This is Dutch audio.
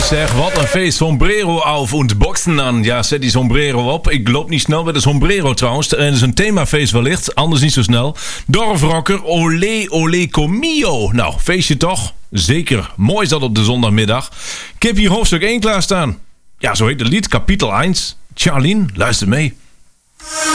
zeg, wat een feest. Sombrero auf und boxen aan. Ja, zet die sombrero op. Ik loop niet snel met de sombrero trouwens. En het is een themafeest wellicht, anders niet zo snel. Dorfrocker, olé, olé, comio. Nou, feestje toch? Zeker. Mooi is dat op de zondagmiddag. Ik heb hier hoofdstuk 1 klaarstaan. Ja, zo heet het lied, kapitel 1. Charlene, luister mee.